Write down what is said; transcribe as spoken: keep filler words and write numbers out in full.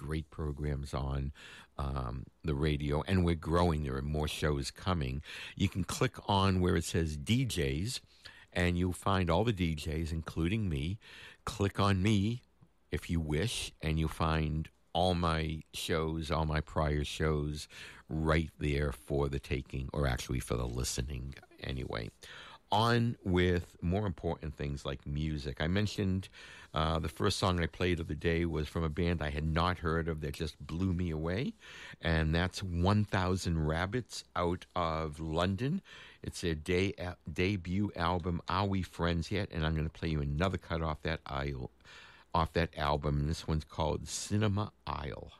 great programs on um, the radio, and we're growing. There are more shows coming. You can click on where it says D Js, and you'll find all the D Js, including me. Click on me if you wish, and you'll find all my shows, all my prior shows right there for the taking, or actually for the listening anyway. On with more important things like music. I mentioned uh, the first song I played of the day was from a band I had not heard of that just blew me away, and that's one thousand Rabbits out of London. It's their day, uh, debut album, Are We Friends Yet? And I'm going to play you another cut off that aisle, off that album, and this one's called Cinema Aisle.